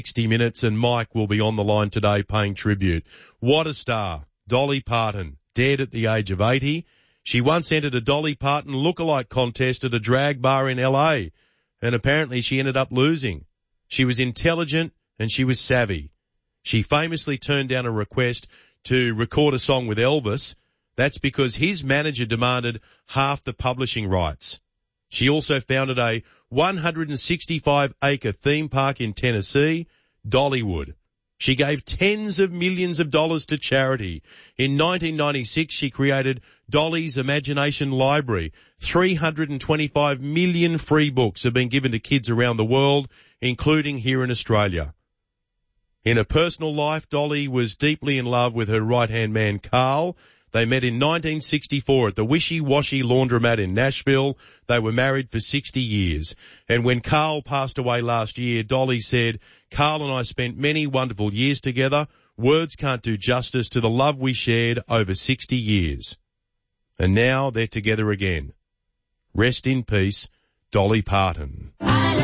60 Minutes, and Mike will be on the line today paying tribute. What a star. Dolly Parton, dead at the age of 80. She once entered a Dolly Parton lookalike contest at a drag bar in LA, and apparently she ended up losing. She was intelligent and she was savvy. She famously turned down a request to record a song with Elvis. That's because his manager demanded half the publishing rights. She also founded a 165-acre theme park in Tennessee, Dollywood. She gave tens of millions of dollars to charity. In 1996, she created Dolly's Imagination Library. 325 million free books have been given to kids around the world, including here in Australia. In her personal life, Dolly was deeply in love with her right-hand man, Carl. They met in 1964 at the Wishy Washy Laundromat in Nashville. They were married for 60 years. And when Carl passed away last year, Dolly said, "Carl and I spent many wonderful years together. Words can't do justice to the love we shared over 60 years." And now they're together again. Rest in peace, Dolly Parton.